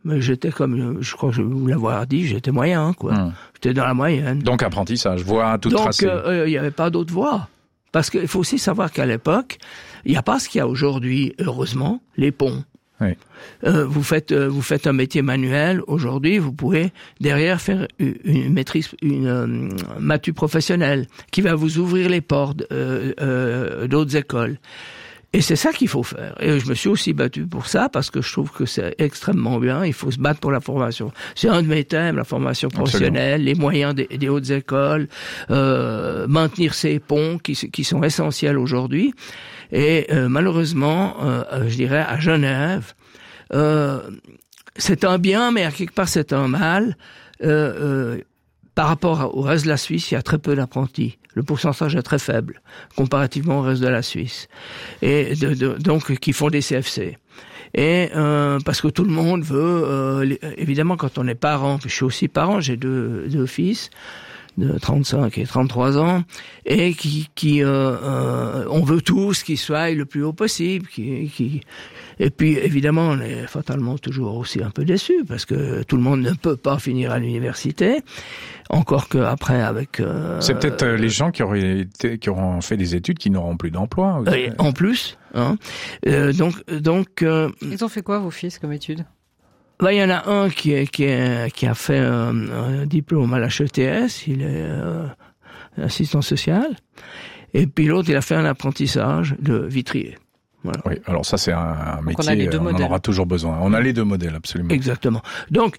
Mais j'étais comme, je crois que je vais vous l'avoir dit, j'étais moyen, quoi. J'étais dans la moyenne. Donc apprentissage, voie toute tracée. Donc il n'y avait pas d'autre voie. Parce qu'il faut aussi savoir qu'à l'époque, il n'y a pas ce qu'il y a aujourd'hui, heureusement, les ponts. Oui. Vous faites un métier manuel, aujourd'hui, vous pouvez derrière faire une maîtrise, une matu professionnelle qui va vous ouvrir les portes d'autres écoles. Et c'est ça qu'il faut faire. Et je me suis aussi battu pour ça parce que je trouve que c'est extrêmement bien. Il faut se battre pour la formation. C'est un de mes thèmes, la formation professionnelle, les moyens des hautes écoles, maintenir ces ponts qui sont essentiels aujourd'hui. Et malheureusement, je dirais à Genève, c'est un bien, mais à quelque part c'est un mal. Par rapport au reste de la Suisse, il y a très peu d'apprentis. Le pourcentage est très faible comparativement au reste de la Suisse, et donc qui font des CFC. Et parce que tout le monde veut, évidemment, quand on est parent, je suis aussi parent, j'ai deux fils de 35 et 33 ans, et on veut tous qu'ils soient le plus haut possible, et puis évidemment on est fatalement toujours aussi un peu déçus parce que tout le monde ne peut pas finir à l'université, encore que après avec. C'est peut-être les gens qui auront fait des études qui n'auront plus d'emploi. En plus, hein. Donc. Ils ont fait quoi vos fils comme études? Il y en a un qui a fait un diplôme à l'HETS, il est assistant social, et puis l'autre il a fait un apprentissage de vitrier. Voilà. Oui, alors ça c'est un métier, on en aura toujours besoin. On a les deux modèles, absolument. Exactement. Donc,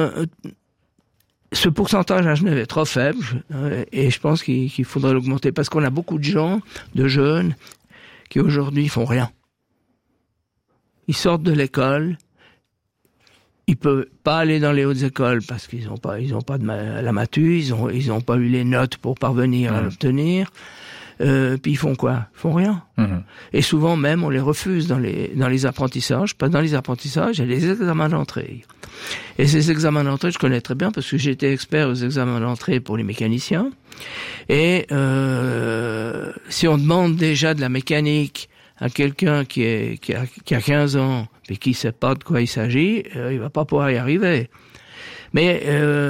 ce pourcentage à Genève est trop faible, et je pense qu'il faudrait l'augmenter, parce qu'on a beaucoup de gens, de jeunes, qui aujourd'hui font rien. Ils sortent de l'école, ils peuvent pas aller dans les hautes écoles parce qu'ils ont pas de la matu, ils ont pas eu les notes pour parvenir à l'obtenir. Puis ils font quoi? Ils font rien. Et souvent même on les refuse dans les apprentissages. Parce que dans les apprentissages, il y a des examens d'entrée. Et ces examens d'entrée, je connais très bien parce que j'ai été expert aux examens d'entrée pour les mécaniciens. Et si on demande déjà de la mécanique à quelqu'un qui a 15 ans et qui sait pas de quoi il s'agit, il va pas pouvoir y arriver. Mais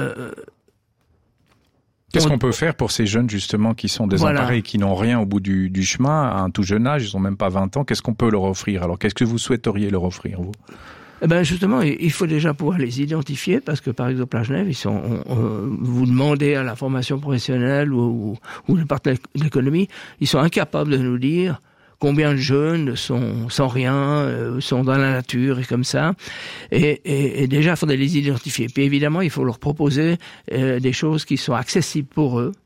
qu'est-ce qu'on peut faire pour ces jeunes justement qui sont désemparés et qui n'ont rien au bout du chemin à un tout jeune âge, ils ont même pas 20 ans, qu'est-ce qu'on peut leur offrir? Alors qu'est-ce que vous souhaiteriez leur offrir, vous? Eh ben justement, il faut déjà pouvoir les identifier parce que par exemple à Genève, vous demandez à la formation professionnelle ou le partenaire de l'économie, ils sont incapables de nous dire combien de jeunes sont sans rien, sont dans la nature et comme ça. Et déjà, il faudrait les identifier. Puis évidemment, il faut leur proposer des choses qui sont accessibles pour eux,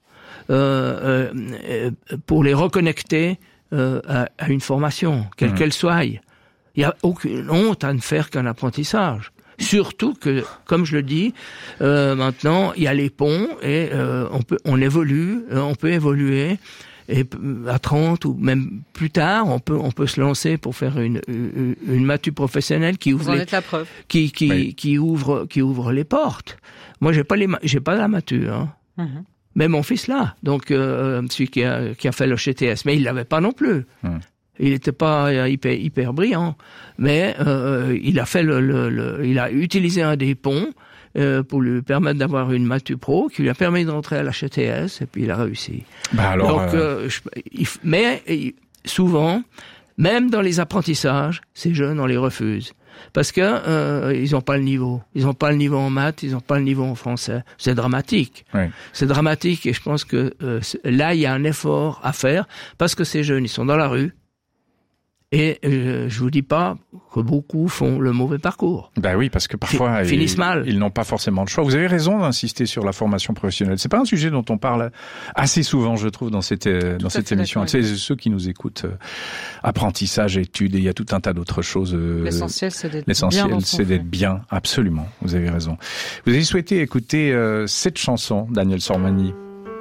pour les reconnecter à une formation, quelle qu'elle soit. Il n'y a aucune honte à ne faire qu'un apprentissage. Surtout que, comme je le dis, maintenant, il y a les ponts et on peut évoluer. Et à 30 ou même plus tard, on peut se lancer pour faire une matu professionnelle qui ouvre qui ouvre les portes. Moi, j'ai pas la matu, hein. Mais mon fils là, donc celui qui a fait le HETS, mais il l'avait pas non plus. Il n'était pas hyper brillant, mais il a fait il a utilisé un des ponts pour lui permettre d'avoir une matu pro qui lui a permis d'entrer à l'HETS et puis il a réussi. Donc, mais souvent, même dans les apprentissages, ces jeunes on les refuse parce que ils n'ont pas le niveau. Ils n'ont pas le niveau en maths, ils n'ont pas le niveau en français. C'est dramatique. Oui. C'est dramatique et je pense que là il y a un effort à faire parce que ces jeunes ils sont dans la rue. Et je vous dis pas que beaucoup font le mauvais parcours. Ben oui, parce que parfois finissent mal. Ils n'ont pas forcément le choix. Vous avez raison d'insister sur la formation professionnelle. C'est pas un sujet dont on parle assez souvent, je trouve, dans cette émission. C'est ceux qui nous écoutent, apprentissage, études, et il y a tout un tas d'autres choses. L'essentiel, c'est d'être bien. Absolument. Vous avez raison. Vous avez souhaité écouter cette chanson, Daniel Sormani.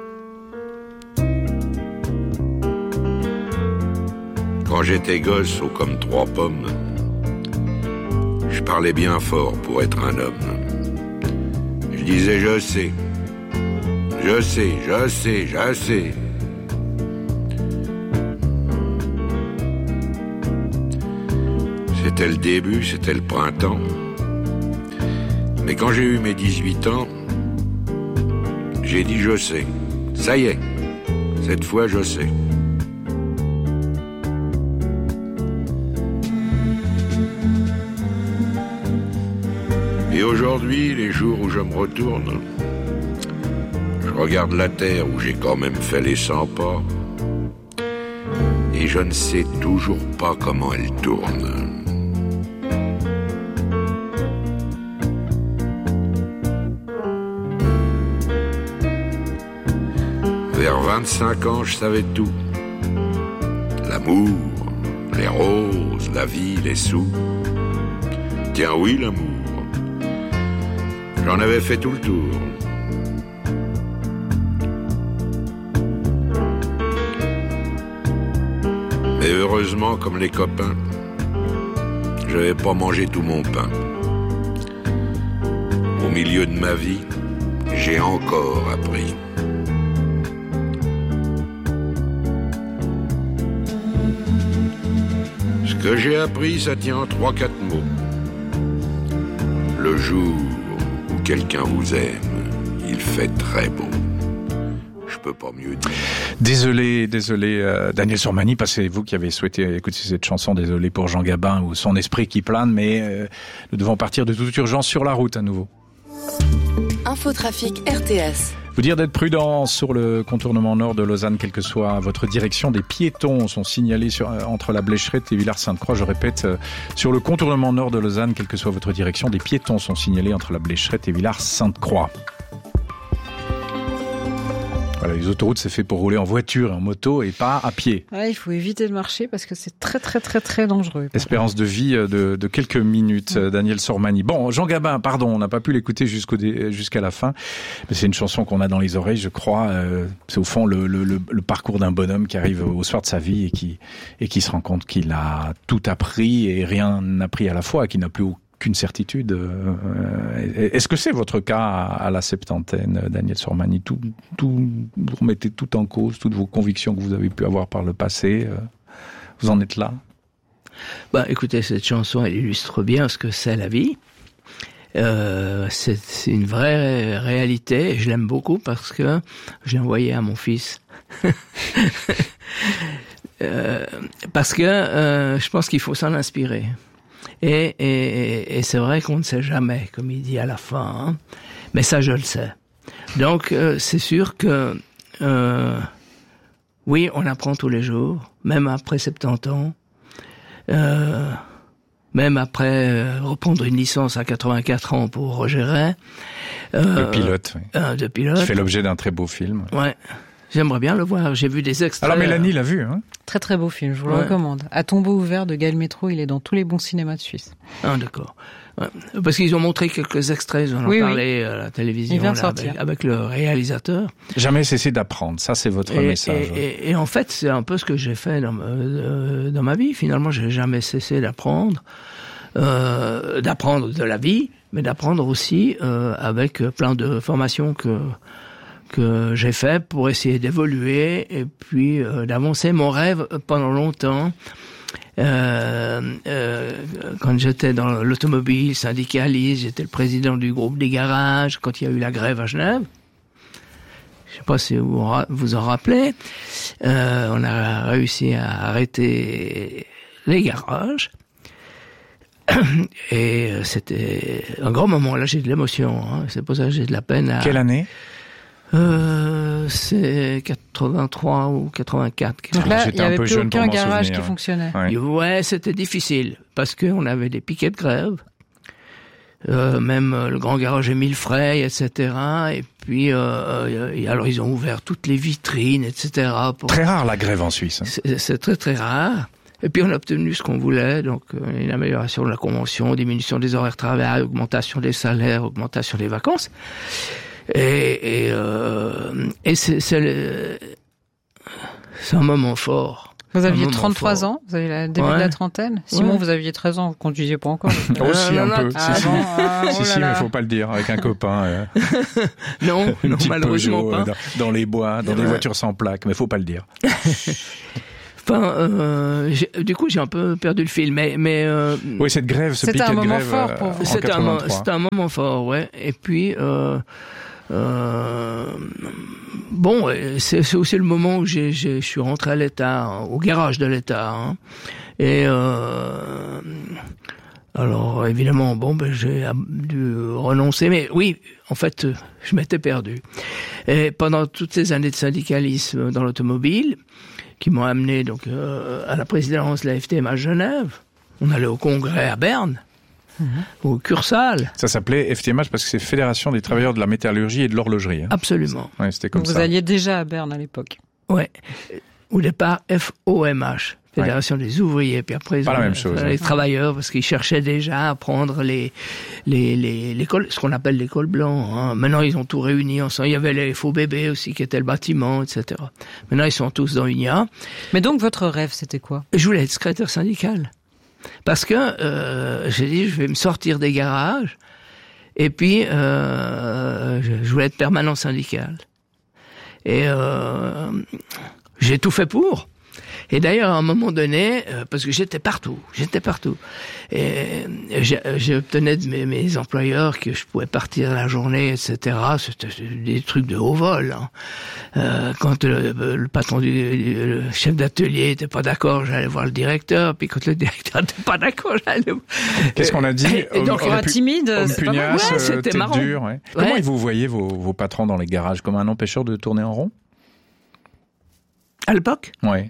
Quand j'étais gosse, haut comme 3 pommes, je parlais bien fort pour être un homme. Je disais je sais. C'était le début, c'était le printemps. Mais quand j'ai eu mes 18 ans, j'ai dit je sais. Ça y est, cette fois je sais. Et aujourd'hui, les jours où je me retourne, je regarde la terre où j'ai quand même fait les 100 pas, et je ne sais toujours pas comment elle tourne. Vers 25 ans, je savais tout. L'amour, les roses, la vie, les sous. Tiens oui, l'amour. J'en avais fait tout le tour. Mais heureusement, comme les copains, je n'avais pas mangé tout mon pain. Au milieu de ma vie, j'ai encore appris. Ce que j'ai appris, ça tient en 3-4 mots. Le jour où quelqu'un vous aime, il fait très beau. Je peux pas mieux dire. Désolé, Daniel Sormani, parce que c'est vous qui avez souhaité écouter cette chanson. Désolé pour Jean Gabin ou son esprit qui plane, mais nous devons partir de toute urgence sur la route à nouveau. Infotrafic RTS. Vous dire d'être prudent sur le contournement nord de Lausanne, quelle que soit votre direction. Des piétons sont signalés entre la Blécherette et Villars-Sainte-Croix. Je répète, sur le contournement nord de Lausanne, quelle que soit votre direction, des piétons sont signalés entre la Blécherette et Villars-Sainte-Croix. Voilà, les autoroutes, c'est fait pour rouler en voiture et en moto et pas à pied. Ouais, il faut éviter de marcher parce que c'est très, très, très, très dangereux. Espérance de vie de quelques minutes, Daniel Sormani. Bon, Jean Gabin, pardon, on n'a pas pu l'écouter jusqu'à la fin, mais c'est une chanson qu'on a dans les oreilles, je crois. C'est au fond le parcours d'un bonhomme qui arrive au soir de sa vie et qui se rend compte qu'il a tout appris et rien appris à la fois, qu'il n'a plus aucune certitude. Est-ce que c'est votre cas à la septantaine, Daniel Sormani? Vous remettez tout en cause, toutes vos convictions que vous avez pu avoir par le passé. Vous en êtes là? Écoutez, cette chanson, elle illustre bien ce que c'est la vie. C'est une vraie réalité et je l'aime beaucoup parce que je l'ai envoyée à mon fils. Parce que je pense qu'il faut s'en inspirer. Et c'est vrai qu'on ne sait jamais, comme il dit à la fin, hein. Mais ça, je le sais. Donc, c'est sûr que, oui, on apprend tous les jours, même après 70 ans, même après reprendre une licence à 84 ans pour Roger Ray. De pilote, oui. De pilote. Qui fait l'objet d'un très beau film. Ouais. J'aimerais bien le voir. J'ai vu des extraits. Alors Mélanie l'a vu, hein? Très très beau film, je vous le recommande. À tombeau ouvert de Gaël Métro, il est dans tous les bons cinémas de Suisse. Ah d'accord. Ouais. Parce qu'ils ont montré quelques extraits, ils en ont parlé à la télévision. Il vient de sortir. Avec le réalisateur. Jamais cesser d'apprendre, ça c'est votre message. Et en fait, c'est un peu ce que j'ai fait dans ma vie. Finalement, j'ai jamais cessé d'apprendre de la vie, mais d'apprendre aussi avec plein de formations que j'ai fait pour essayer d'évoluer et puis d'avancer. Mon rêve pendant longtemps, quand j'étais dans l'automobile syndicaliste, j'étais le président du groupe des garages quand il y a eu la grève à Genève. Je sais pas si vous vous en rappelez. On a réussi à arrêter les garages. Et c'était un grand moment. Là, j'ai de l'émotion. Hein. C'est pour ça que j'ai de la peine. Quelle année? C'est 83 ou 84. Donc là, il n'y avait plus aucun garage qui fonctionnait. Ouais, c'était difficile parce qu'on avait des piquets de grève, même le grand garage Émile Frey, etc. Et puis, alors ils ont ouvert toutes les vitrines, etc. Très rare la grève en Suisse. Hein. C'est très très rare. Et puis on a obtenu ce qu'on voulait, donc une amélioration de la convention, diminution des horaires de travail, augmentation des salaires, augmentation des vacances. Et c'est un moment fort. Vous aviez 33 ans, vous avez le début de la trentaine. Simon, vous aviez 13 ans, vous conduisiez pas encore. Aussi un peu. Si, mais faut pas le dire avec un copain. Non, malheureusement Peugeot, pas. Dans les bois, dans des voitures sans plaque, mais faut pas le dire. Enfin, du coup, j'ai un peu perdu le fil, mais oui, cette grève, ce piquet de grève. C'était un moment fort pour vous. C'était un moment fort, ouais. Et puis, bon, c'est aussi le moment où je suis rentré à l'État, au garage de l'État, hein. Et alors évidemment, bon, j'ai dû renoncer, mais oui, en fait, je m'étais perdu. Et pendant toutes ces années de syndicalisme dans l'automobile, qui m'ont amené donc à la présidence de la FTM à Genève, on allait au congrès à Berne. Au Cursal. Ça s'appelait FTMH parce que c'est Fédération des travailleurs de la métallurgie et de l'horlogerie. Hein. Absolument. Ouais, c'était comme ça. Vous alliez déjà à Berne à l'époque. Ouais. Au départ, FOMH, Fédération des ouvriers, puis après pas la même chose, les travailleurs, parce qu'ils cherchaient déjà à prendre l'école, ce qu'on appelle l'école blanc. Hein. Maintenant, ils ont tout réuni ensemble. Il y avait les FOBB aussi, qui était le bâtiment, etc. Maintenant, ils sont tous dans UNIA. Mais donc, votre rêve, c'était quoi? Je voulais être secrétaire syndical. Parce que j'ai dit, je vais me sortir des garages, et puis je voulais être permanent syndical. Et j'ai tout fait pour. Et d'ailleurs, à un moment donné, parce que j'étais partout. Et j'obtenais de mes employeurs que je pouvais partir la journée, etc. C'était des trucs de haut vol. Hein. Quand le patron le chef d'atelier était pas d'accord, j'allais voir le directeur. Puis quand le directeur était pas d'accord, j'allais... Qu'est-ce qu'on a dit? Et donc, timide, c'est pas mal. Ouais, c'était marrant. Dur, ouais. Comment vous voyez vos patrons dans les garages? Comme un empêcheur de tourner en rond? À l'époque? Oui.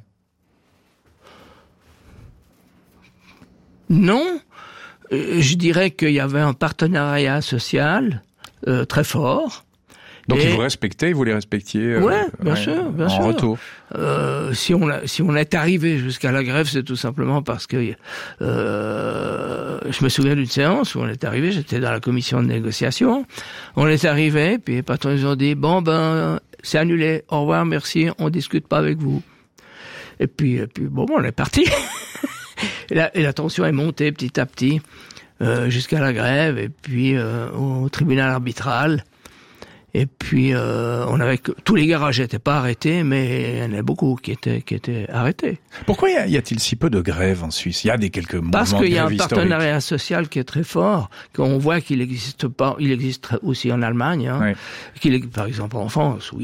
Non, je dirais qu'il y avait un partenariat social très fort. Donc ils vous respectaient, vous les respectiez bien sûr. En retour. Si on est arrivé jusqu'à la grève, c'est tout simplement parce que je me souviens d'une séance où on est arrivé, j'étais dans la commission de négociation. On est arrivé, puis les patrons nous ont dit bon c'est annulé, au revoir, merci, on discute pas avec vous. Et puis bon, on est parti. Et la tension est montée petit à petit jusqu'à la grève et puis au tribunal arbitral. Et puis tous les garages n'étaient pas arrêtés, mais il y en a beaucoup qui étaient arrêtés. Pourquoi y a-t-il si peu de grèves en Suisse? Il y a quelques mouvements de grève historiques. Parce qu'il y a un partenariat social qui est très fort, qu'on voit qu'il n'existe pas. Il existe aussi en Allemagne, hein, par exemple en France, où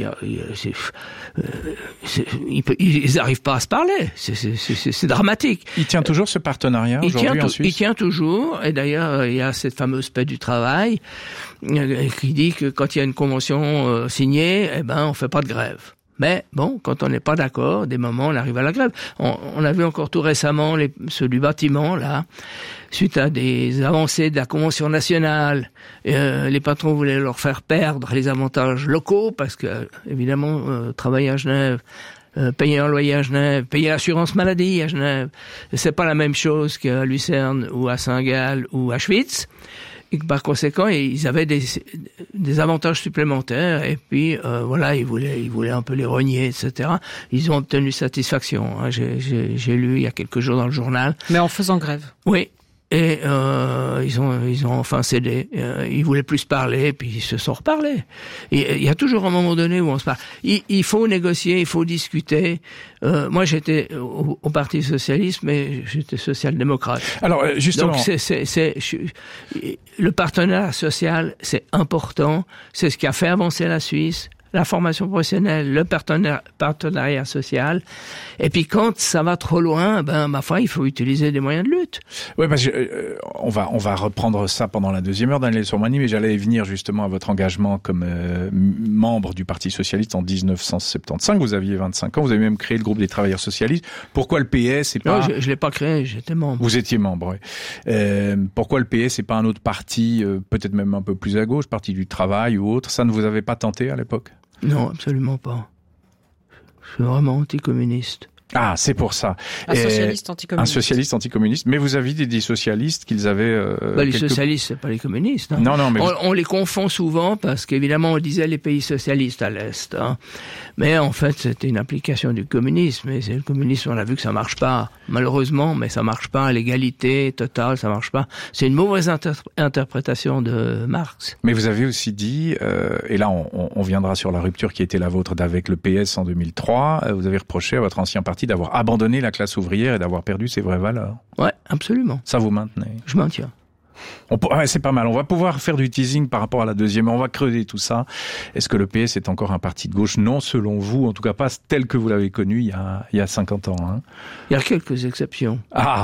ils n'arrivent pas à se parler. C'est dramatique. Il tient toujours ce partenariat aujourd'hui en Suisse? Il tient toujours, et d'ailleurs il y a cette fameuse paix du travail qui dit que quand il y a une convention signée, on fait pas de grève. Mais bon, quand on n'est pas d'accord, des moments on arrive à la grève. On a vu encore tout récemment ceux du bâtiment là, suite à des avancées de la Convention nationale, les patrons voulaient leur faire perdre les avantages locaux parce que évidemment travailler à Genève, payer un loyer à Genève, payer l'assurance maladie à Genève, c'est pas la même chose qu'à Lucerne ou à Saint-Gall ou à Schwytz. Et par conséquent, ils avaient des avantages supplémentaires. Et puis, ils voulaient un peu les renier, etc. Ils ont obtenu satisfaction. Hein. J'ai lu il y a quelques jours dans le journal. Mais en faisant grève. Oui. Et ils ont enfin cédé. Ils voulaient plus se parler, puis ils se sont reparlés. Il y a toujours un moment donné où on se parle. Il faut négocier, il faut discuter. Moi, j'étais au Parti socialiste, mais j'étais social-démocrate. Alors, justement, donc le partenariat social, c'est important. C'est ce qui a fait avancer la Suisse. La formation professionnelle, le partenariat social. Et puis quand ça va trop loin, ma foi, il faut utiliser des moyens de lutte. Oui, parce que on va reprendre ça pendant la deuxième heure d'Daniel Sormani, mais j'allais venir justement à votre engagement comme membre du Parti socialiste en 1975. Vous aviez 25 ans, vous avez même créé le groupe des travailleurs socialistes. Pourquoi le PS et pas... Non, je l'ai pas créé, j'étais membre. Vous étiez membre, oui. Pourquoi le PS et pas un autre parti, peut-être même un peu plus à gauche, Parti du travail ou autre? Ça ne vous avait pas tenté à l'époque? Non, absolument pas. Je suis vraiment anticommuniste. Ah, c'est pour ça. Un socialiste anticommuniste. Un socialiste anticommuniste. Mais vous aviez des socialistes qu'ils avaient... les socialistes, c'est pas les communistes. Hein. Non, mais... On les confond souvent parce qu'évidemment, on disait les pays socialistes à l'Est. Hein. Mais en fait, c'était une application du communisme. Et c'est le communisme, on a vu que ça marche pas. Malheureusement, mais ça marche pas. L'égalité totale, ça marche pas. C'est une mauvaise interprétation de Marx. Mais vous avez aussi dit, et là on viendra sur la rupture qui était la vôtre avec le PS en 2003, vous avez reproché à votre ancien parti partie d'avoir abandonné la classe ouvrière et d'avoir perdu ses vraies valeurs. Ouais, absolument. Ça vous maintenez? Je maintiens. C'est pas mal. On va pouvoir faire du teasing par rapport à la deuxième. On va creuser tout ça. Est-ce que le PS est encore un parti de gauche? Non, selon vous. En tout cas, pas tel que vous l'avez connu il y a 50 ans. Hein. Il y a quelques exceptions.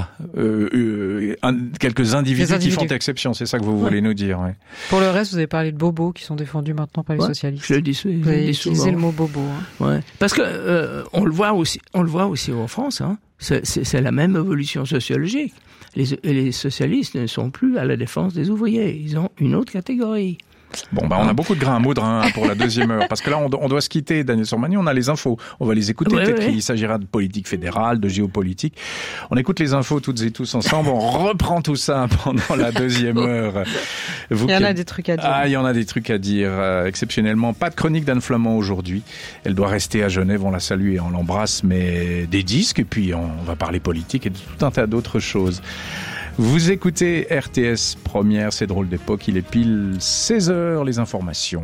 Quelques individus qui font exception. C'est ça que vous voulez nous dire. Ouais. Pour le reste, vous avez parlé de bobos qui sont défendus maintenant par les socialistes. Je le dis, vous avez utilisé le mot bobo. Hein. Ouais. Parce que on le voit aussi en France. Hein. C'est la même évolution sociologique. Les socialistes ne sont plus à la défense des ouvriers. Ils ont une autre catégorie. Bon, on a beaucoup de grains à moudre pour la deuxième heure. Parce que là, on doit se quitter, Daniel Sormani. On a les infos. On va les écouter. Peut-être qu'il s'agira de politique fédérale, de géopolitique. On écoute les infos toutes et tous ensemble. On reprend tout ça pendant la deuxième heure. Il y en a des trucs à dire. Il y en a des trucs à dire. Exceptionnellement, pas de chronique d'Anne Flamand aujourd'hui. Elle doit rester à Genève. On la salue et on l'embrasse. Mais des disques. Et puis, on va parler politique et de tout un tas d'autres choses. Vous écoutez RTS Première, c'est drôle d'époque, il est pile 16h, les informations.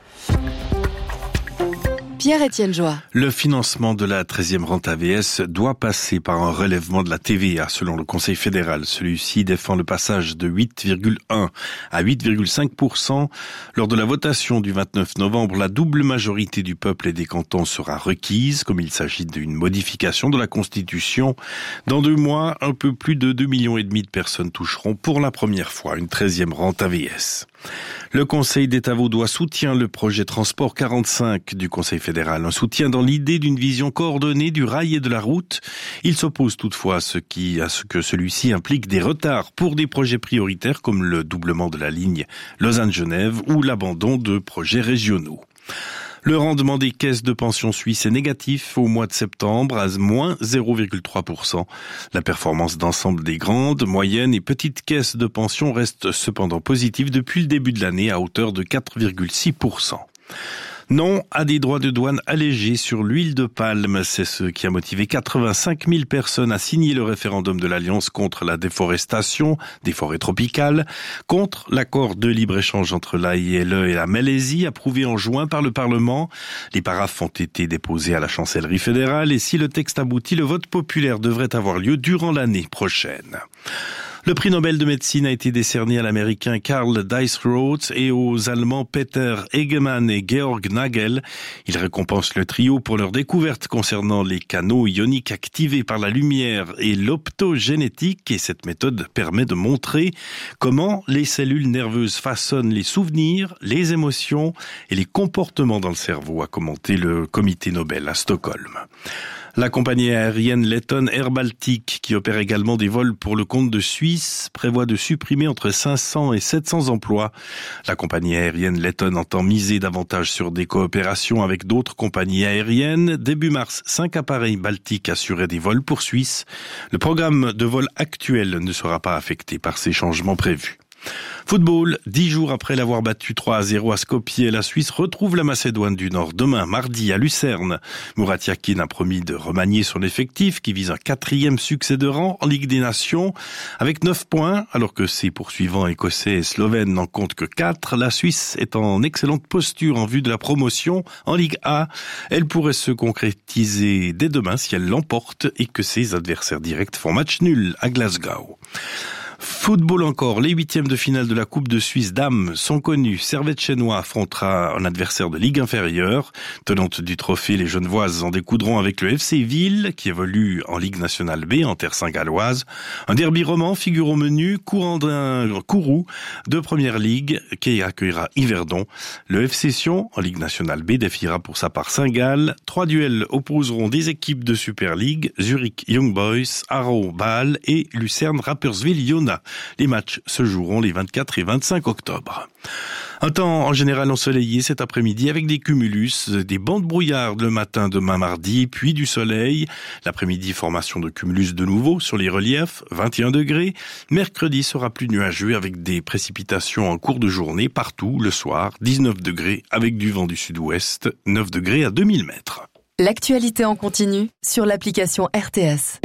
Pierre-Étienne Joie. Le financement de la 13e rente AVS doit passer par un relèvement de la TVA, selon le Conseil fédéral. Celui-ci défend le passage de 8,1 à 8,5%. Lors de la votation du 29 novembre, la double majorité du peuple et des cantons sera requise, comme il s'agit d'une modification de la Constitution. Dans 2 mois, un peu plus de 2,5 millions de personnes toucheront pour la première fois une 13e rente AVS. Le Conseil d'État vaudois soutient le projet Transport 45 du Conseil fédéral, un soutien dans l'idée d'une vision coordonnée du rail et de la route. Il s'oppose toutefois à ce que celui-ci implique des retards pour des projets prioritaires comme le doublement de la ligne Lausanne-Genève ou l'abandon de projets régionaux. Le rendement des caisses de pension suisses est négatif au mois de septembre à moins 0,3%. La performance d'ensemble des grandes, moyennes et petites caisses de pension reste cependant positive depuis le début de l'année à hauteur de 4,6%. Non à des droits de douane allégés sur l'huile de palme. C'est ce qui a motivé 85 000 personnes à signer le référendum de l'Alliance contre la déforestation des forêts tropicales, contre l'accord de libre-échange entre l'AILE et la Malaisie, approuvé en juin par le Parlement. Les paraphes ont été déposés à la chancellerie fédérale et si le texte aboutit, le vote populaire devrait avoir lieu durant l'année prochaine. Le prix Nobel de médecine a été décerné à l'américain Karl Deisroth et aux allemands Peter Hegemann et Georg Nagel. Ils récompensent le trio pour leur découverte concernant les canaux ioniques activés par la lumière et l'optogénétique. Et cette méthode permet de montrer comment les cellules nerveuses façonnent les souvenirs, les émotions et les comportements dans le cerveau, a commenté le comité Nobel à Stockholm. La compagnie aérienne lettonne Air Baltic, qui opère également des vols pour le compte de Suisse, prévoit de supprimer entre 500 et 700 emplois. La compagnie aérienne lettonne entend miser davantage sur des coopérations avec d'autres compagnies aériennes. Début mars, 5 appareils Baltic assuraient des vols pour Suisse. Le programme de vol actuel ne sera pas affecté par ces changements prévus. Football, 10 jours après l'avoir battu 3-0 à Skopje, la Suisse retrouve la Macédoine du Nord demain, mardi, à Lucerne. Murat Yakin a promis de remanier son effectif qui vise un 4e succès de rang en Ligue des Nations. Avec 9 points, alors que ses poursuivants écossais et slovènes n'en comptent que 4, la Suisse est en excellente posture en vue de la promotion en Ligue A. Elle pourrait se concrétiser dès demain si elle l'emporte et que ses adversaires directs font match nul à Glasgow. Football encore, les 8e de finale de la Coupe de Suisse dames sont connus. Servette Chénois affrontera un adversaire de Ligue inférieure. Tenante du trophée, les Genevoises en découdront avec le FC Ville, qui évolue en Ligue nationale B, en terre saint-galloise. Un derby roman figure au menu, Kourou de Première Ligue, qui accueillera Yverdon. Le FC Sion, en Ligue nationale B, défiera pour sa part Saint-Gall. 3 duels opposeront des équipes de Super League, Zurich Young Boys, Haro Bâle et Lucerne Rapperswil-Jona. Les matchs se joueront les 24 et 25 octobre. Un temps en général ensoleillé cet après-midi avec des cumulus, des bancs de brouillard le matin demain mardi, puis du soleil. L'après-midi, formation de cumulus de nouveau sur les reliefs, 21 degrés. Mercredi sera plus nuageux avec des précipitations en cours de journée partout le soir, 19 degrés avec du vent du sud-ouest, 9 degrés à 2000 mètres. L'actualité en continu sur l'application RTS.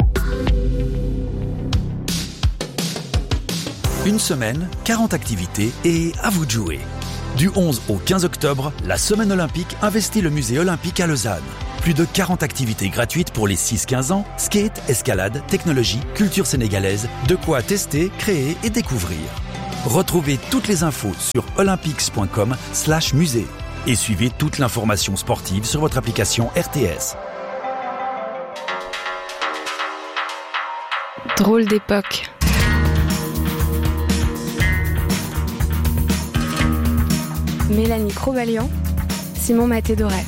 Une semaine, 40 activités et à vous de jouer. Du 11 au 15 octobre, la Semaine olympique investit le musée olympique à Lausanne. Plus de 40 activités gratuites pour les 6-15 ans. Skate, escalade, technologie, culture sénégalaise. De quoi tester, créer et découvrir. Retrouvez toutes les infos sur olympics.com/musée. Et suivez toute l'information sportive sur votre application RTS. Drôle d'époque. Mélanie Crobalian, Simon Maté-Doré.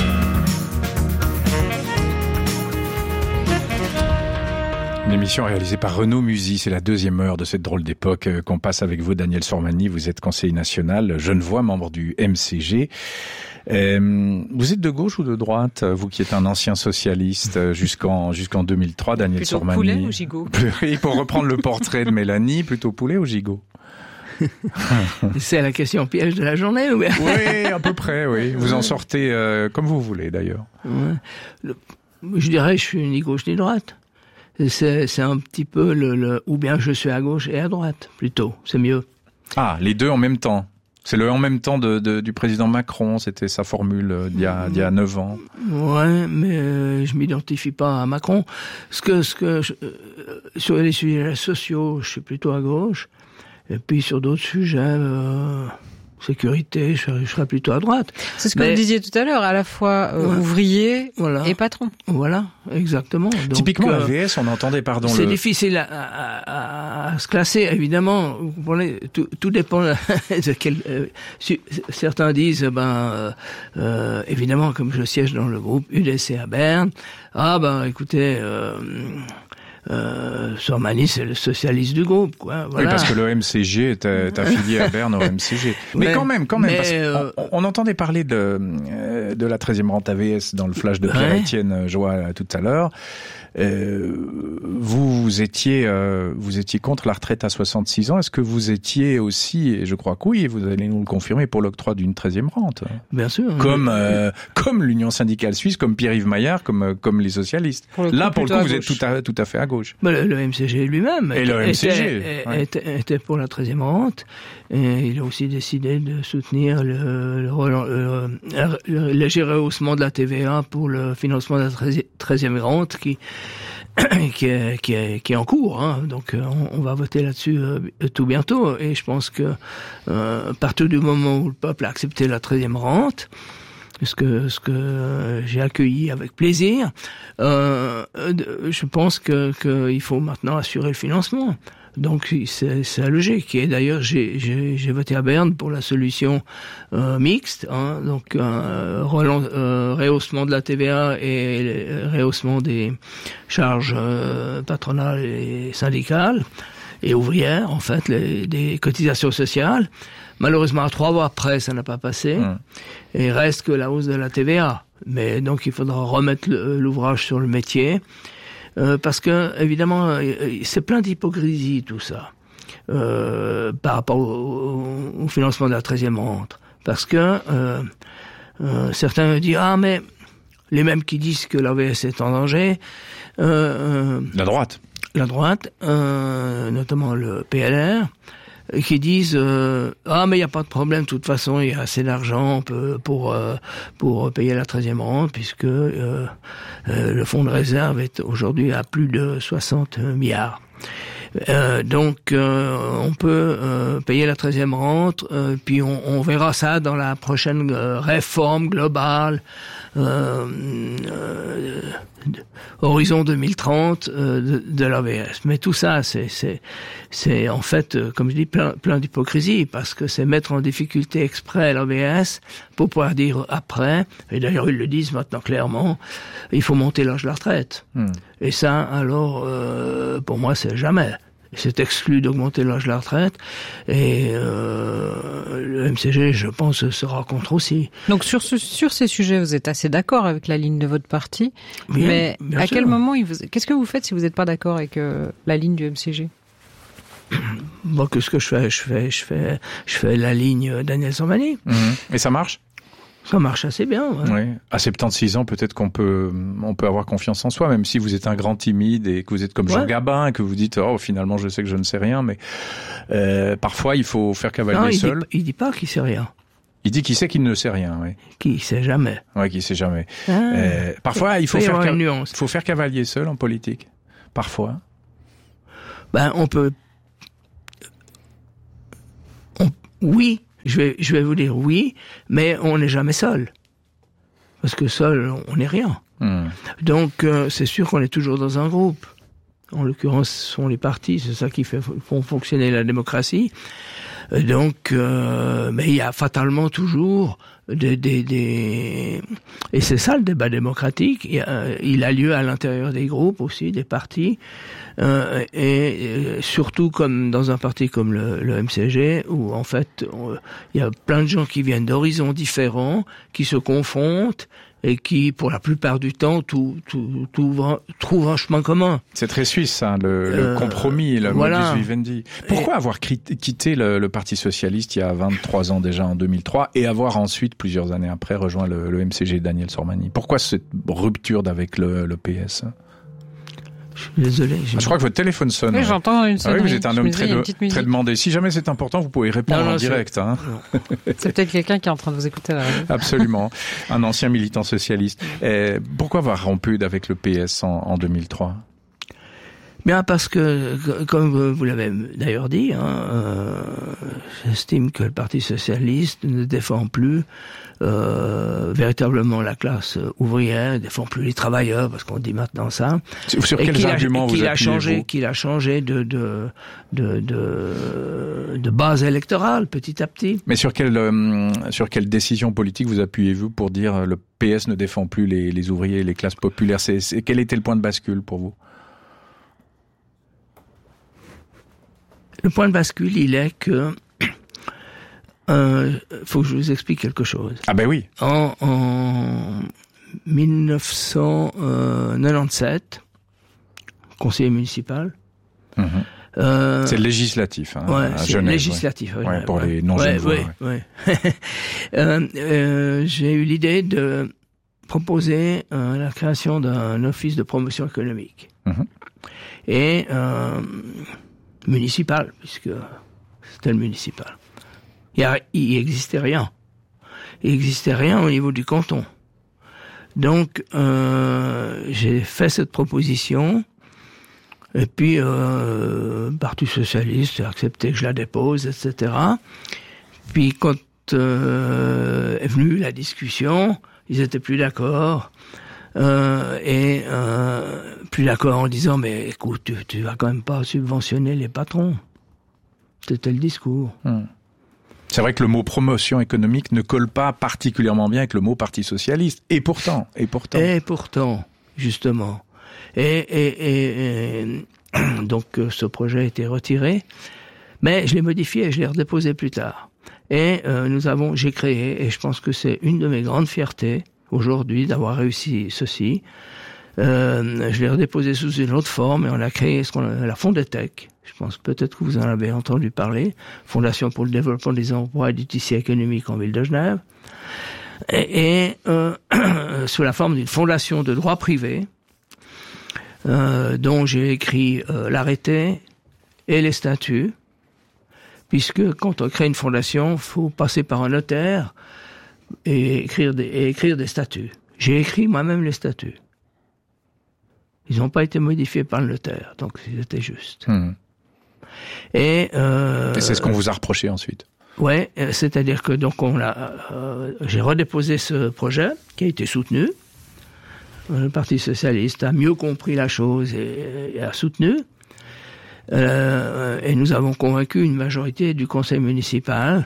Une émission réalisée par Renaud Musy. C'est la deuxième heure de cette drôle d'époque qu'on passe avec vous, Daniel Sormani. Vous êtes conseiller national, Genevois, membre du MCG. Vous êtes de gauche ou de droite, vous qui êtes un ancien socialiste jusqu'en 2003, Daniel plutôt Sormani? Poulet ou gigot? Pour reprendre le portrait de Mélanie, plutôt poulet ou gigot? C'est la question piège de la journée, ou bien? Oui, à peu près, oui. Vous en sortez comme vous voulez, d'ailleurs. Ouais. Je dirais, je suis ni gauche ni droite. C'est un petit peu ou bien je suis à gauche et à droite, plutôt. C'est mieux. Ah, les deux en même temps. C'est le en même temps du président Macron, c'était sa formule d'il y a 9 ans. Ouais, mais je m'identifie pas à Macron. Sur les sujets sociaux, je suis plutôt à gauche. Et puis sur d'autres sujets, sécurité, je serais plutôt à droite. C'est ce que vous disiez tout à l'heure, à la fois ouvrier et patron. Voilà, exactement. Donc, typiquement, la VS, on entendait, c'est difficile à se classer, évidemment. Vous comprenez, tout dépend de quel... certains disent, évidemment, comme je siège dans le groupe UDC à Berne, écoutez... Sormani, c'est le socialiste du groupe, quoi. Voilà. Oui, parce que le MCG est affilié à Berne au MCG. Mais quand même, parce qu'on entendait parler de la 13e rente AVS dans le flash de Pierre-Étienne Joie tout à l'heure. Vous étiez contre la retraite à 66 ans. Est-ce que vous étiez aussi, et je crois que oui, vous allez nous le confirmer, pour l'octroi d'une 13e rente? Bien sûr. Comme l'Union syndicale suisse, comme Pierre-Yves Maillard, comme les socialistes. Pour le coup, vous êtes tout à fait à gauche. Le MCG lui-même était pour la 13e rente. Et il a aussi décidé de soutenir le léger rehaussement de la TVA pour le financement de la 13e rente qui est en cours, hein. Donc on va voter là-dessus tout bientôt, et je pense que à partir du moment où le peuple a accepté la 13e rente, ce que j'ai accueilli avec plaisir, je pense qu'il faut maintenant assurer le financement. Donc c'est la logique. Et d'ailleurs j'ai voté à Berne pour la solution mixte, hein, donc rehaussement de la TVA et rehaussement des charges patronales et syndicales et ouvrières, en fait, des cotisations sociales. Malheureusement, à 3 mois après, ça n'a pas passé. Et il reste que la hausse de la TVA. Mais donc il faudra remettre l'ouvrage sur le métier. Parce que évidemment c'est plein d'hypocrisie tout ça par rapport au financement de la 13e rente, parce que certains disent mais les mêmes qui disent que l'AVS est en danger, la droite, notamment le PLR, qui disent mais il y a pas de problème, de toute façon il y a assez d'argent pour payer la 13e rente, puisque le fonds de réserve est aujourd'hui à plus de 60 milliards. Donc on peut payer la 13e rente, puis on verra ça dans la prochaine réforme globale horizon 2030 de l'AVS. Mais tout ça, c'est en fait, comme je dis, plein d'hypocrisie, parce que c'est mettre en difficulté exprès l'AVS pour pouvoir dire après, et d'ailleurs ils le disent maintenant clairement, il faut monter l'âge de la retraite. Et ça, alors, pour moi, c'est jamais. C'est exclu d'augmenter l'âge de la retraite, et le MCG, je pense, sera contre aussi. Donc sur ces sujets, vous êtes assez d'accord avec la ligne de votre parti, mais à quel moment qu'est-ce que vous faites si vous n'êtes pas d'accord avec la ligne du MCG? Bon, qu'est-ce que je fais la ligne Daniel Sormani. Et ça marche? Ça marche assez bien. Ouais. Oui. À 76 ans, peut-être on peut avoir confiance en soi, même si vous êtes un grand timide et que vous êtes comme Jean Gabin et que vous dites finalement je sais que je ne sais rien, mais parfois il faut faire cavalier seul. Il dit pas qu'il sait rien. Il dit qu'il sait qu'il ne sait rien, oui. Qui sait jamais. Oui, qui sait jamais. Parfois, il faut faire cavalier seul en politique. Parfois. On peut... Oui, je vais vous dire oui, mais on n'est jamais seul. Parce que seul, on n'est rien. Donc, c'est sûr qu'on est toujours dans un groupe. En l'occurrence, ce sont les partis, c'est ça qui font fonctionner la démocratie. Donc, mais il y a fatalement toujours et c'est ça le débat démocratique. Il a lieu à l'intérieur des groupes aussi, des partis, et surtout comme dans un parti comme le MCG, où en fait il y a plein de gens qui viennent d'horizons différents, qui se confrontent et qui, pour la plupart du temps, trouvent un chemin commun. C'est très suisse, ça, le compromis, le modus vivendi. Pourquoi avoir quitté le Parti socialiste il y a 23 ans déjà, en 2003, et avoir ensuite, plusieurs années après, rejoint le MCG Daniel Sormani? Pourquoi cette rupture avec le PS? Je suis désolé. Je crois que votre téléphone sonne. Oui, j'entends une sonnerie. Oui, vous êtes un homme très demandé. Si jamais c'est important, vous pouvez répondre en direct. C'est peut-être quelqu'un qui est en train de vous écouter là. Absolument. Un ancien militant socialiste. Pourquoi avoir rompu avec le PS en 2003? Bien, parce que, comme vous l'avez d'ailleurs dit, j'estime que le Parti socialiste ne défend plus véritablement la classe ouvrière, ne défend plus les travailleurs, parce qu'on dit maintenant ça. Sur quels arguments vous appuyez-vous? Qu'il a changé de base électorale petit à petit. Mais sur quelle décision politique vous appuyez-vous pour dire le PS ne défend plus les ouvriers et les classes populaires? Quel était le point de bascule pour vous? Le point de bascule, il est que faut que je vous explique quelque chose. Ah ben oui. En 1997, conseiller municipal. C'est législatif, à Genève. Législatif, pour les non-genevois. J'ai eu l'idée de proposer la création d'un office de promotion économique. Et municipal, puisque c'était le municipal. Il existait rien. Il existait rien au niveau du canton. Donc, j'ai fait cette proposition, et puis, Parti socialiste a accepté que je la dépose, etc. Puis, quand est venue la discussion, ils étaient plus d'accord. Plus d'accord en disant mais écoute, tu vas quand même pas subventionner les patrons. C'était le discours. C'est vrai que le mot promotion économique ne colle pas particulièrement bien avec le mot Parti socialiste. Et pourtant, justement. Et donc ce projet a été retiré, mais je l'ai modifié et je l'ai redéposé plus tard. Et j'ai créé, et je pense que c'est une de mes grandes fiertés aujourd'hui d'avoir réussi ceci. Je l'ai redéposé sous une autre forme et on a créé la Fondetech. Je pense peut-être que vous en avez entendu parler. Fondation pour le développement des emplois et du tissu économique en ville de Genève. Et sous la forme d'une fondation de droit privé, dont j'ai écrit l'arrêté et les statuts, puisque quand on crée une fondation, il faut passer par un notaire et écrire des statuts. J'ai écrit moi-même les statuts. Ils n'ont pas été modifiés par le notaire, donc c'était juste. Et c'est ce qu'on vous a reproché ensuite. Ouais, c'est-à-dire que donc j'ai redéposé ce projet qui a été soutenu. Le Parti socialiste a mieux compris la chose et a soutenu. Et nous avons convaincu une majorité du conseil municipal,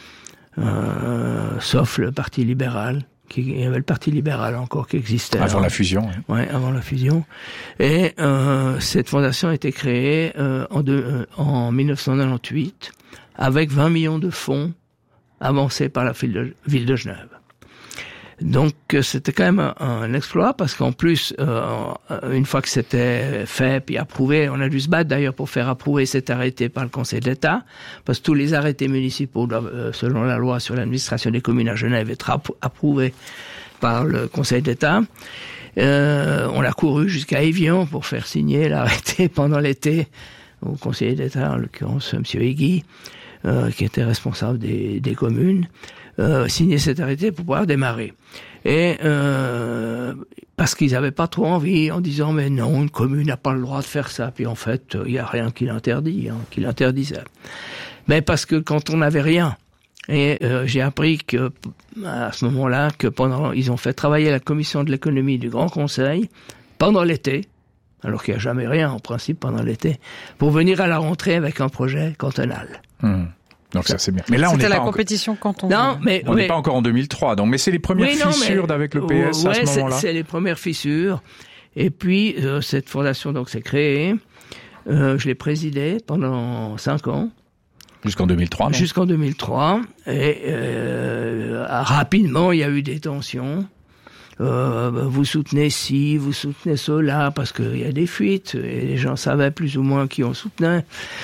sauf le Parti libéral. Il y avait le Parti libéral encore qui existait. Avant la fusion. Ouais, avant la fusion. Et cette fondation a été créée en 1998 avec 20 millions de fonds avancés par la ville de Genève. Donc c'était quand même un exploit parce qu'en plus, une fois que c'était fait puis approuvé, on a dû se battre d'ailleurs pour faire approuver cet arrêté par le Conseil d'État, parce que tous les arrêtés municipaux doivent, selon la loi sur l'administration des communes à Genève, être approuvés par le Conseil d'État. On a couru jusqu'à Évian pour faire signer l'arrêté pendant l'été au Conseil d'État, en l'occurrence M. Hegui. qui était responsable des communes, signer cet arrêté pour pouvoir démarrer. Et parce qu'ils n'avaient pas trop envie, en disant mais non, une commune n'a pas le droit de faire ça. Puis en fait, il y a rien qui l'interdit, qui l'interdisait. Mais parce que quand on n'avait rien, et j'ai appris que à ce moment-là que ils ont fait travailler la commission de l'économie du Grand Conseil pendant l'été, alors qu'il n'y a jamais rien en principe pendant l'été, pour venir à la rentrée avec un projet cantonal. Donc ça c'est bien. Mais là c'était la compétition canton. Non, mais on n'est pas encore en 2003. Donc mais c'est les premières fissures avec le PS à ce moment-là. C'est les premières fissures. Et puis cette fondation donc s'est créée. Je l'ai présidée pendant 5 ans. Jusqu'en 2003, non ? Jusqu'en 2003. Et rapidement, il y a eu des tensions. Vous soutenez ci, vous soutenez cela, parce qu'il y a des fuites, et les gens savaient plus ou moins qui on soutenait.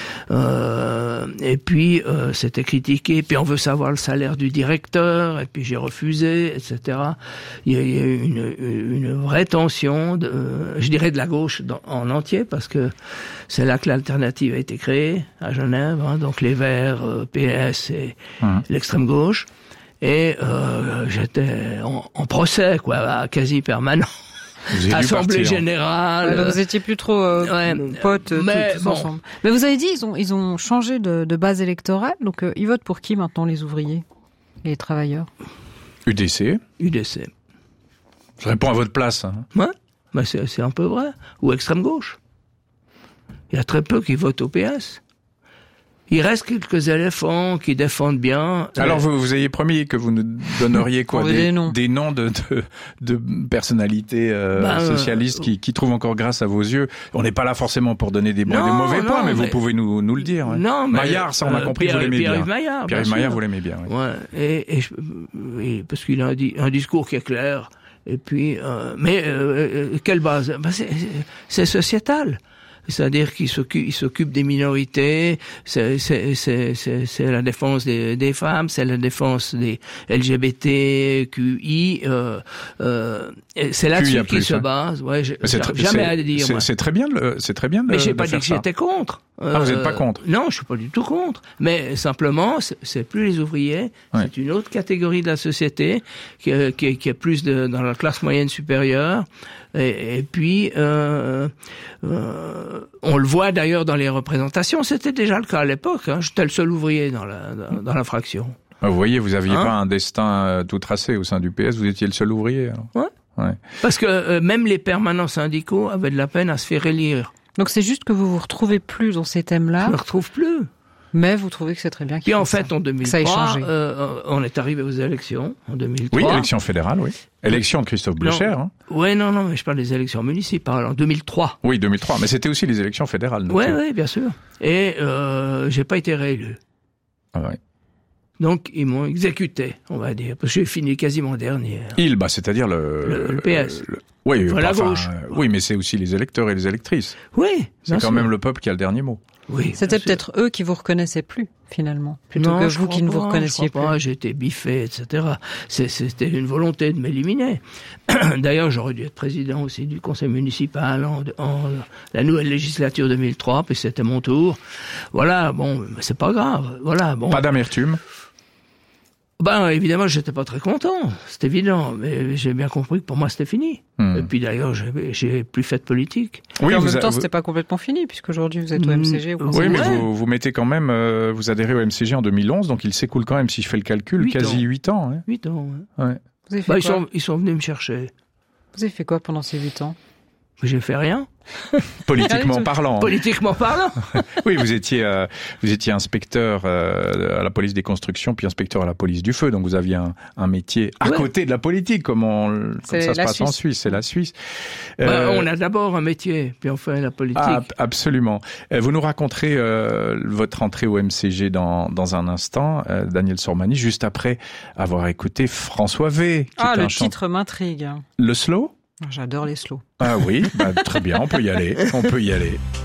Et puis, c'était critiqué, puis on veut savoir le salaire du directeur, et puis j'ai refusé, etc. Il y a eu une vraie tension, je dirais de la gauche en entier, parce que c'est là que l'alternative a été créée, à Genève, donc les Verts, PS et l'extrême gauche. Et j'étais en procès, quoi, quasi permanent. Assemblée générale. Ouais, vous étiez plus trop potes tous ensemble. Mais vous avez dit ils ont changé de base électorale, donc ils votent pour qui maintenant, les ouvriers, les travailleurs ? UDC. UDC. Je réponds à votre place. Hein. Ouais, mais c'est un peu vrai. Ou extrême gauche. Il y a très peu qui votent au PS. Il reste quelques éléphants qui défendent bien. Alors vous avez promis que vous nous donneriez quoi des noms de personnalités socialistes qui trouvent encore grâce à vos yeux. On n'est pas là forcément pour donner des bons et des mauvais points, mais vous pouvez nous le dire. Ouais. Non, mais Maillard, ça on a compris, vous l'aimez bien. Pierre-Yves Maillard, vous l'aimez bien. Oui. Ouais. Et parce qu'il a un discours qui est clair. Et puis, quelle base ? C'est sociétal. C'est-à-dire qu'il s'occupe des minorités, c'est la défense des femmes, c'est la défense des LGBTQI, c'est là-dessus qu'il se base. Ouais, jamais à dire. C'est très bien mais j'ai pas dit que j'étais contre. Vous n'êtes pas contre? Non, je suis pas du tout contre. Mais simplement, c'est plus les ouvriers, c'est une autre catégorie de la société qui est plus dans la classe moyenne supérieure. Et puis, on le voit d'ailleurs dans les représentations. C'était déjà le cas à l'époque. J'étais le seul ouvrier dans la fraction. Vous voyez, vous aviez pas un destin tout tracé au sein du PS. Vous étiez le seul ouvrier. Alors. Ouais. Parce que même les permanents syndicaux avaient de la peine à se faire élire. Donc c'est juste que vous retrouvez plus dans ces thèmes-là. Je ne me retrouve plus. Mais vous trouvez que c'est très bien qu'il Puis en fait, en 2003, on est arrivé aux élections, en 2003. Oui, élection fédérale, oui. Élection de Christophe Blecher. Hein. Oui, non, mais je parle des élections municipales, en 2003. Oui, 2003, mais c'était aussi les élections fédérales. Oui, bien sûr. Et j'ai pas été réélu. Ah ouais. Donc, ils m'ont exécuté, on va dire, parce que j'ai fini quasiment dernier. C'est-à-dire le PS. Oui, la gauche. Oui, mais c'est aussi les électeurs et les électrices. Oui, c'est quand même le peuple qui a le dernier mot. Oui. C'était peut-être eux qui vous reconnaissaient plus, finalement, plutôt que vous qui ne vous reconnaissiez plus. J'ai été biffé, etc. C'était une volonté de m'éliminer. D'ailleurs, j'aurais dû être président aussi du conseil municipal en la nouvelle législature 2003, puis c'était mon tour. Voilà, bon, c'est pas grave. Voilà, bon. Pas d'amertume. Évidemment, j'étais pas très content, c'est évident, mais j'ai bien compris que pour moi c'était fini. Et puis d'ailleurs, j'ai plus fait de politique. Oui, en même temps, c'était pas complètement fini, puisqu'aujourd'hui vous êtes au MCG. Oui, mais vous mettez quand même, vous adhérez au MCG en 2011, donc il s'écoule quand même, si je fais le calcul, quasi 8 ans. Hein. 8 ans, ouais. Vous avez fait quoi ? Ils sont venus me chercher. Vous avez fait quoi pendant ces 8 ans ? J'ai fait rien. Politiquement parlant. Politiquement parlant. Oui, vous étiez inspecteur à la police des constructions, puis inspecteur à la police du feu. Donc vous aviez un métier à côté de la politique, comme ça se passe en Suisse. C'est la Suisse. On a d'abord un métier, puis on fait la politique. Absolument. Vous nous raconterez votre entrée au MCG dans un instant, Daniel Sormani, juste après avoir écouté François V. Le titre m'intrigue. Le slow ? J'adore les slows. Ah oui, très bien, on peut y aller.